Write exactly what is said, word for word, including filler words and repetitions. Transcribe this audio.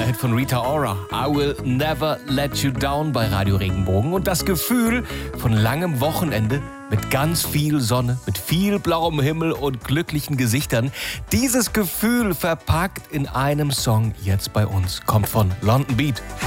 Hit von Rita Ora. I will never let you down bei Radio Regenbogen. Und das Gefühl von langem Wochenende mit ganz viel Sonne, mit viel blauem Himmel und glücklichen Gesichtern. Dieses Gefühl verpackt in einem Song jetzt bei uns. Kommt von London Beat.